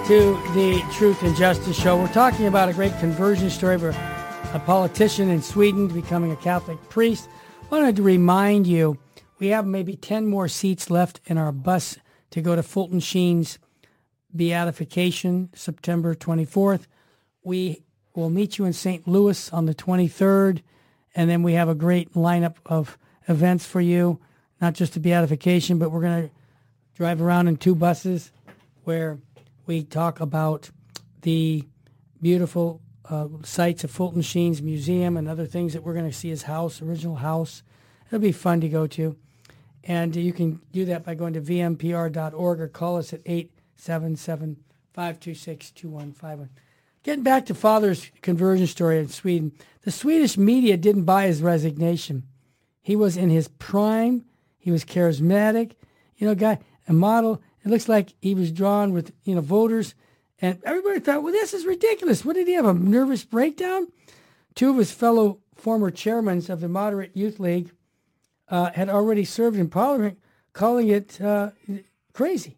to the Truth and Justice Show. We're talking about a great conversion story of a politician in Sweden becoming a Catholic priest. I wanted to remind you, we have maybe 10 more seats left in our bus to go to Fulton Sheen's beatification, September 24th. We will meet you in St. Louis on the 23rd, and then we have a great lineup of events for you, not just the beatification, but we're going to drive around in 2 buses where we talk about the beautiful sites of Fulton Sheen's museum and other things that we're going to see, his house, original house. It'll be fun to go to. And you can do that by going to vmpr.org or call us at 877-526-2151. Getting back to Father's conversion story in Sweden, the Swedish media didn't buy his resignation. He was in his prime. He was charismatic, guy, a model. It looks like he was drawn with, voters. And everybody thought, well, this is ridiculous. What did he have, a nervous breakdown? 2 of his fellow former chairmen of the Moderate Youth League had already served in Parliament, calling it crazy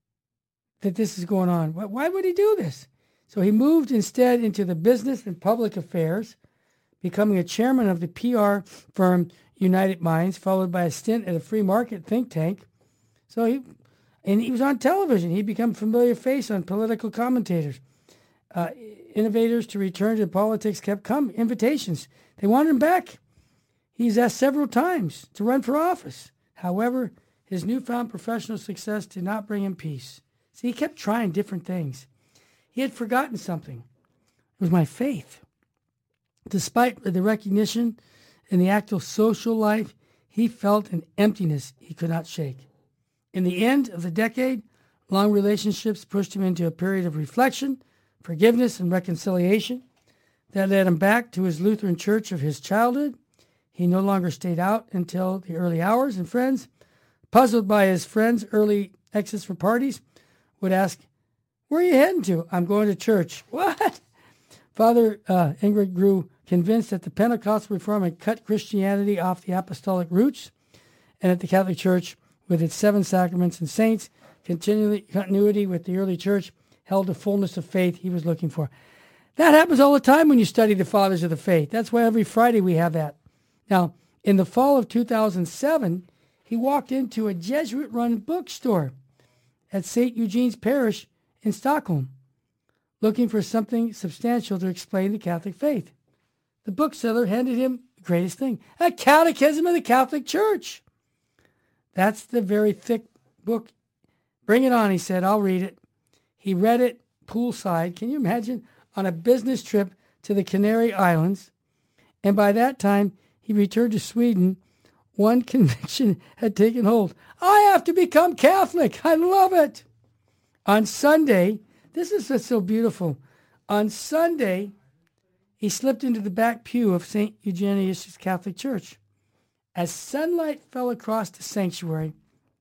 that this is going on. Why would he do this? So he moved instead into the business and public affairs, becoming a chairman of the PR firm United Minds, followed by a stint at a free market think tank. So he was on television. He became a familiar face on political commentators. Innovators to return to politics kept coming, invitations. They wanted him back. He's asked several times to run for office. However, his newfound professional success did not bring him peace. See, he kept trying different things. He had forgotten something. It was my faith. Despite the recognition in the actual social life, he felt an emptiness he could not shake. In the end of the decade, long relationships pushed him into a period of reflection, forgiveness, and reconciliation that led him back to his Lutheran church of his childhood. He no longer stayed out until the early hours, and friends, puzzled by his friends' early exits for parties, would ask, "Where are you heading to?" "I'm going to church." "What?" Father Ingrid grew convinced that the Pentecostal reform had cut Christianity off the apostolic roots, and that the Catholic Church, with its 7 sacraments and saints, continuity with the early church, held the fullness of faith he was looking for. That happens all the time when you study the fathers of the faith. That's why every Friday we have that. Now, in the fall of 2007, he walked into a Jesuit-run bookstore at St. Eugene's Parish in Stockholm, looking for something substantial to explain the Catholic faith. The bookseller handed him the greatest thing, a catechism of the Catholic Church. "That's the very thick book. Bring it on," he said. "I'll read it." He read it poolside. Can you imagine? On a business trip to the Canary Islands. And by that time, he returned to Sweden. One conviction had taken hold. I have to become Catholic. I love it. On Sunday, this is just so beautiful. On Sunday, he slipped into the back pew of St. Eugenius' Catholic Church. As sunlight fell across the sanctuary,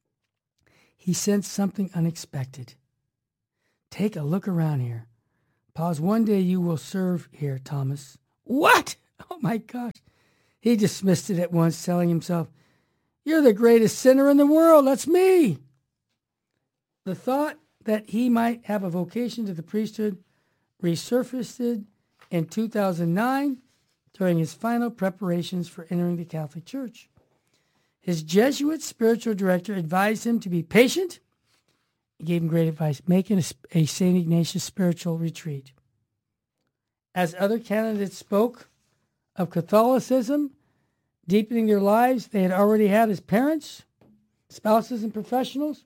he sensed something unexpected. "Take a look around here. Pause. One day you will serve here, Thomas." "What?" "Oh my gosh." He dismissed it at once, telling himself, "You're the greatest sinner in the world. That's me." The thought that he might have a vocation to the priesthood resurfaced in 2009 during his final preparations for entering the Catholic Church. His Jesuit spiritual director advised him to be patient. He gave him great advice, making a St. Ignatius spiritual retreat. As other candidates spoke of Catholicism deepening their lives they had already had as parents, spouses, and professionals,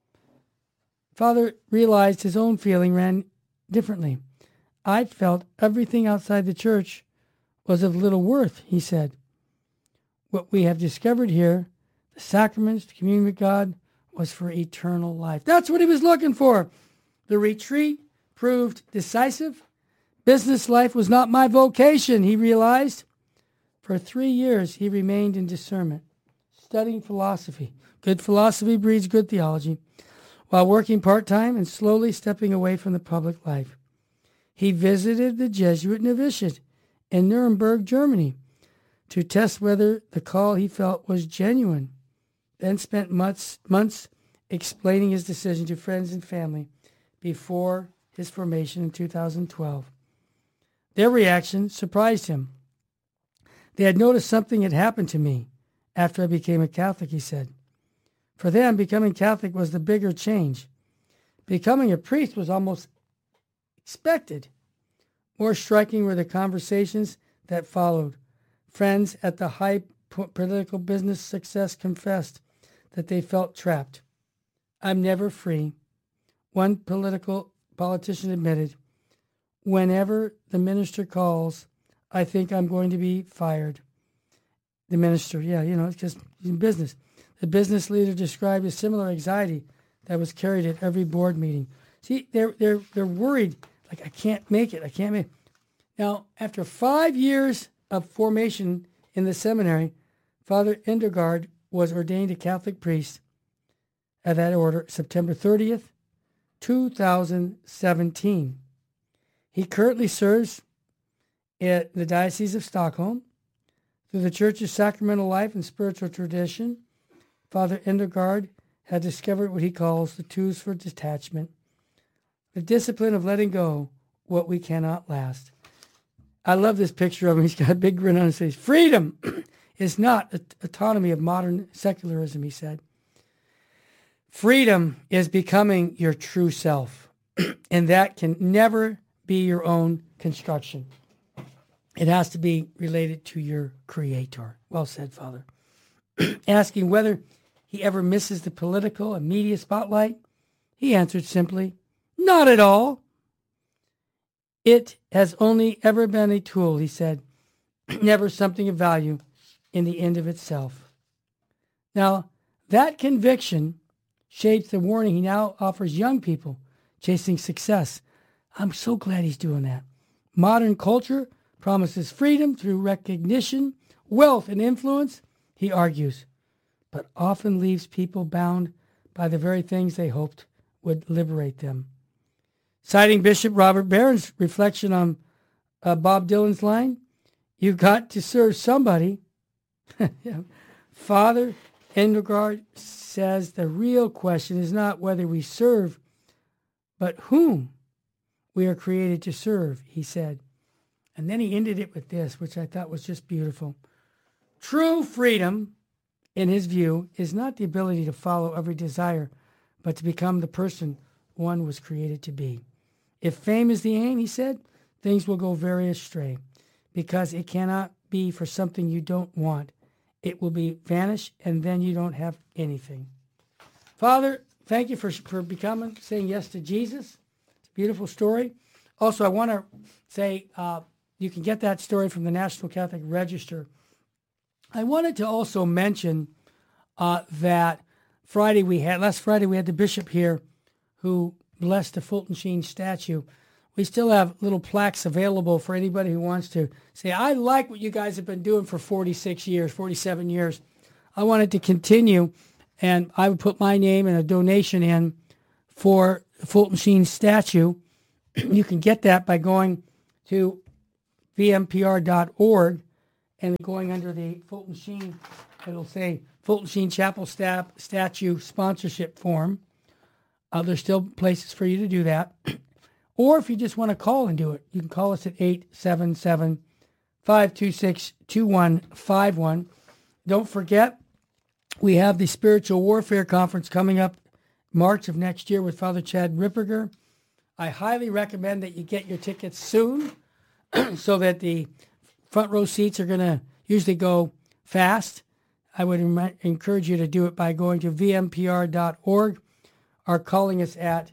Father realized his own feeling ran differently. "I felt everything outside the church was of little worth," he said. "What we have discovered here, the sacraments, the communion with God, was for eternal life." That's what he was looking for. The retreat proved decisive. Business life was not my vocation, he realized. For 3 years, he remained in discernment, studying philosophy. Good philosophy breeds good theology, while working part-time and slowly stepping away from the public life. He visited the Jesuit novitiate in Nuremberg, Germany, to test whether the call he felt was genuine, then spent months explaining his decision to friends and family before his formation in 2012. Their reaction surprised him. They had noticed something had happened to me after I became a Catholic, he said. For them, becoming Catholic was the bigger change. Becoming a priest was almost expected. More striking were the conversations that followed. Friends at the high political business success confessed that they felt trapped. I'm never free. One politician admitted, whenever the minister calls, I think I'm going to be fired. The minister, it's just in business. The business leader described a similar anxiety that was carried at every board meeting. See, they're worried, like, I can't make it. Now, after 5 years of formation in the seminary, Father Endergaard was ordained a Catholic priest at that order September 30th, 2017. He currently serves at the Diocese of Stockholm. Through the Church's sacramental life and spiritual tradition, Father Endergaard had discovered what he calls the tools for detachment, the discipline of letting go what we cannot last. I love this picture of him. He's got a big grin on his face. Freedom is not autonomy of modern secularism, he said. Freedom is becoming your true self, and that can never be your own construction. It has to be related to your Creator. Well said, Father. Asking whether he ever misses the political and media spotlight, he answered simply, not at all. It has only ever been a tool, he said, never something of value in the end of itself. Now, that conviction shapes the warning he now offers young people chasing success. I'm so glad he's doing that. Modern culture promises freedom through recognition, wealth, and influence, he argues, but often leaves people bound by the very things they hoped would liberate them. Citing Bishop Robert Barron's reflection on Bob Dylan's line, you've got to serve somebody. Father Endergaard says the real question is not whether we serve, but whom we are created to serve, he said. And then he ended it with this, which I thought was just beautiful. True freedom, in his view, is not the ability to follow every desire, but to become the person one was created to be. If fame is the aim, he said, things will go very astray, because it cannot be for something you don't want. It will be vanish, and then you don't have anything. Father, thank you for saying yes to Jesus. It's a beautiful story. Also, I want to say you can get that story from the National Catholic Register. I wanted to also mention that last Friday we had the bishop here who blessed the Fulton Sheen statue. We still have little plaques available for anybody who wants to say, I like what you guys have been doing for 47 years. I wanted to continue, and I would put my name and a donation in for the Fulton Sheen statue. You can get that by going to vmpr.org and going under the Fulton Sheen, it'll say Fulton Sheen Chapel statue sponsorship form. There's still places for you to do that. Or if you just want to call and do it, you can call us at 877-526-2151. Don't forget, we have the Spiritual Warfare Conference coming up March of next year with Father Chad Ripperger. I highly recommend that you get your tickets soon so that the front row seats are going to usually go fast. I would encourage you to do it by going to vmpr.org or calling us at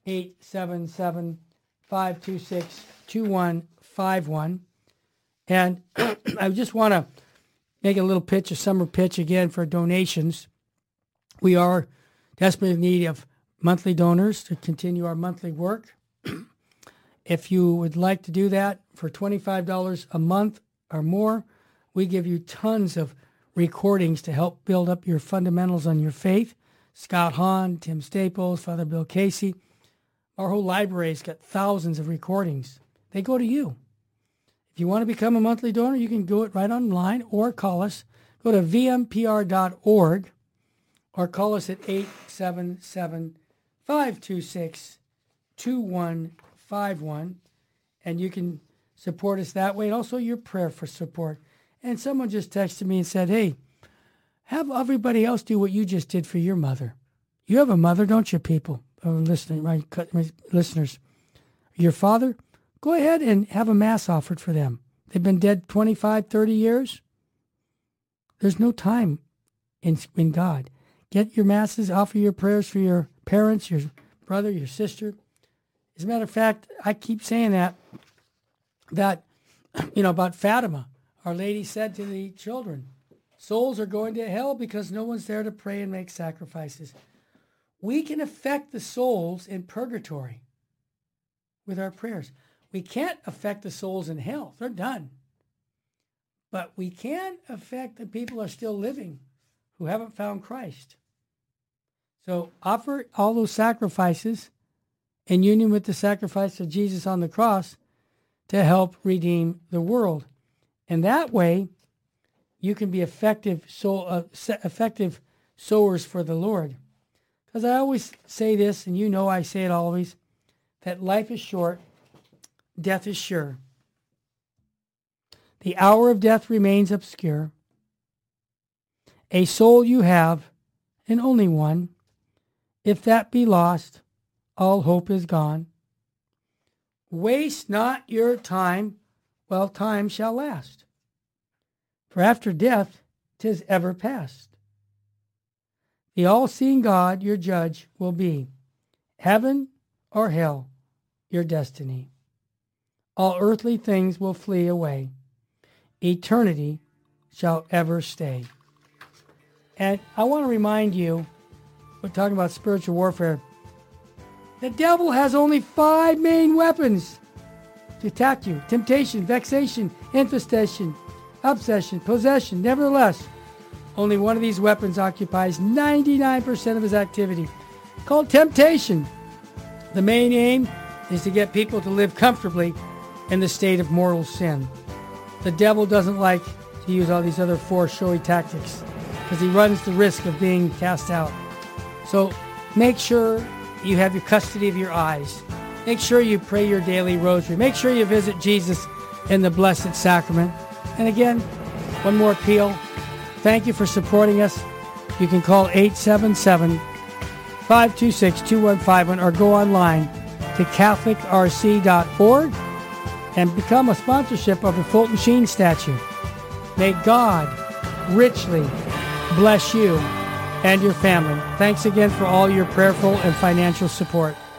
877-526-2151. And I just want to make a little pitch, a summer pitch again for donations. We are desperately in need of monthly donors to continue our monthly work. If you would like to do that for $25 a month or more, we give you tons of recordings to help build up your fundamentals on your faith. Scott Hahn, Tim Staples, Father Bill Casey. Our whole library's got thousands of recordings. They go to you. If you want to become a monthly donor, you can do it right online or call us. Go to vmpr.org or call us at 877-526-2151. 877-472-2151, and you can support us that way, and also your prayer for support. And someone just texted me and said, hey, have everybody else do what you just did for your mother. You have a mother, don't you, people? Listening, my listeners. Your father, go ahead and have a mass offered for them. They've been dead 25, 30 years. There's no time in God. Get your masses, offer your prayers for your parents, your brother, your sister. As a matter of fact, I keep saying that, about Fatima. Our Lady said to the children, souls are going to hell because no one's there to pray and make sacrifices. We can affect the souls in purgatory with our prayers. We can't affect the souls in hell. They're done. But we can affect the people who are still living who haven't found Christ. So offer all those sacrifices in union with the sacrifice of Jesus on the cross to help redeem the world. And that way, you can be effective sowers for the Lord. Because I always say this, and I say it always, that life is short, death is sure. The hour of death remains obscure. A soul you have, and only one. If that be lost, all hope is gone. Waste not your time while time shall last. For after death, 'tis ever past. The all-seeing God your judge will be. Heaven or hell, your destiny. All earthly things will flee away. Eternity shall ever stay. And I want to remind you, we're talking about spiritual warfare. The devil has only 5 main weapons to attack you. Temptation, vexation, infestation, obsession, possession. Nevertheless, only one of these weapons occupies 99% of his activity, called temptation. The main aim is to get people to live comfortably in the state of mortal sin. The devil doesn't like to use all these other 4 showy tactics because he runs the risk of being cast out. So make sure you have your custody of your eyes. Make sure you pray your daily rosary. Make sure you visit Jesus in the Blessed Sacrament. And again, one more appeal. Thank you for supporting us. You can call 877-526-2151 or go online to catholicrc.org and become a sponsorship of the Fulton Sheen statue. May God richly bless you and your family. Thanks again for all your prayerful and financial support.